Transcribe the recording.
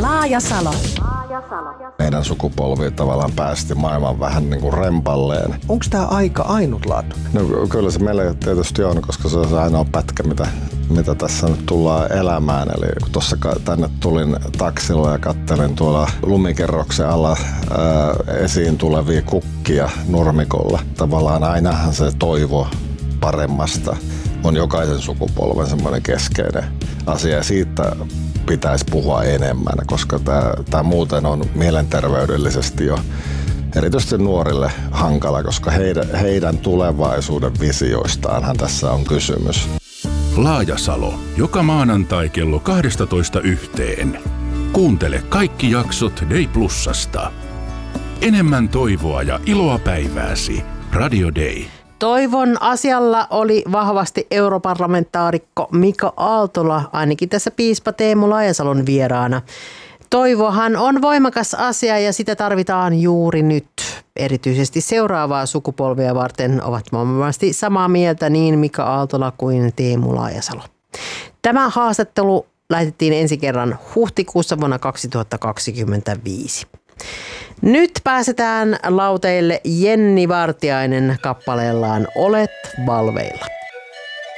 Laajasalo. Meidän sukupolvi tavallaan päästi maailman vähän niin kuin rempalleen. Onko tämä aika ainutlaatuinen? No kyllä se meille tietysti on, koska se on se ainoa pätkä, mitä tässä nyt tullaan elämään. Eli kun tuossa tänne tulin taksilla ja kattelin tuolla lumikerroksen alla esiin tulevia kukkia nurmikolla. Tavallaan ainahan se toivo paremmasta on jokaisen sukupolven semmoinen keskeinen asia ja siitä pitäisi puhua enemmän, koska tämä muuten on mielenterveydellisesti jo erityisesti nuorille hankala, koska heidän tulevaisuuden visioistaanhan tässä on kysymys. Laajasalo, joka maanantai kello 12:00. Kuuntele kaikki jaksot Day Plusasta. Enemmän toivoa ja iloa päivääsi. Radio Day. Toivon asialla oli vahvasti europarlamentaarikko Mika Aaltola, ainakin tässä piispa Teemu Laajasalon vieraana. Toivohan on voimakas asia ja sitä tarvitaan juuri nyt. Erityisesti seuraavaa sukupolvia varten ovat varmasti samaa mieltä niin Mika Aaltola kuin Teemu Laajasalo. Tämä haastattelu lähetettiin ensi kerran huhtikuussa vuonna 2025. Nyt pääsetään lauteille Jenni Vartiainen kappaleellaan Olet valveilla.